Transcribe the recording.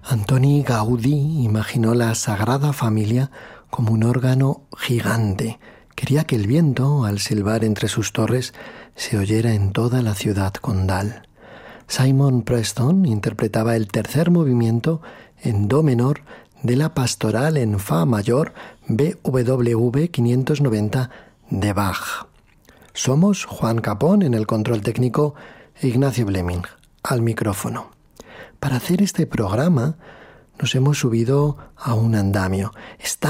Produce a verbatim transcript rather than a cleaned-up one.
Antoni Gaudí imaginó la Sagrada Familia como un órgano gigante. Quería que el viento, al silbar entre sus torres, se oyera en toda la ciudad condal. Simon Preston interpretaba el tercer movimiento en do menor de la pastoral en fa mayor B W V quinientos noventa de Bach. Somos Juan Capón en el control técnico e Ignacio Bleming al micrófono. Para hacer este programa nos hemos subido a un andamio. Está